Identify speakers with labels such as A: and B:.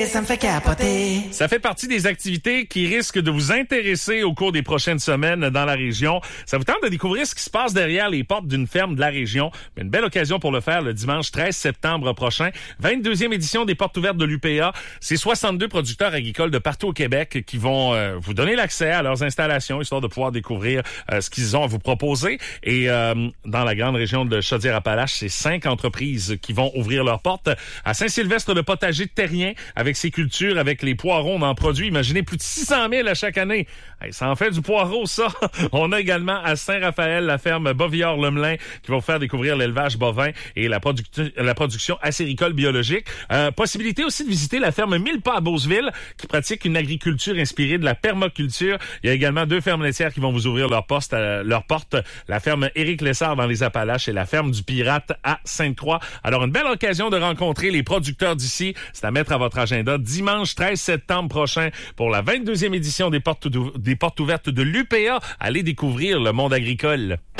A: ça me fait capoter.
B: Ça fait partie des activités qui risquent de vous intéresser au cours des prochaines semaines dans la région. Ça vous tente de découvrir ce qui se passe derrière les portes d'une ferme de la région. Une belle occasion pour le faire le dimanche 13 septembre prochain. 22e édition des portes ouvertes de l'UPA. C'est 62 producteurs agricoles de partout au Québec qui vont vous donner l'accès à leurs installations, histoire de pouvoir découvrir ce qu'ils ont à vous proposer. Et dans la grande région de Chaudière-Appalaches, c'est 5 entreprises qui vont ouvrir leurs portes. À Saint-Sylvestre, le potager terrien, avec ses cultures, avec les poireaux, on en produit, imaginez, plus de 600 000 à chaque année. Hey, ça en fait du poireau, ça. On a également à Saint-Raphaël la ferme Bovillard-Lemelin qui va vous faire découvrir l'élevage bovin et la production acéricole biologique. Possibilité aussi de visiter la ferme Mille-Pas à Beauceville qui pratique une agriculture inspirée de la permaculture. Il y a également 2 fermes laitières qui vont vous ouvrir leurs portes. La ferme Éric Lessard dans les Appalaches et la ferme du Pirate à Sainte-Croix. Alors, une belle occasion de rencontrer les producteurs d'ici. C'est à mettre à votre agenda dimanche 13 septembre prochain pour la 22e édition des portes ouvertes de l'UPA. Allez découvrir le monde agricole.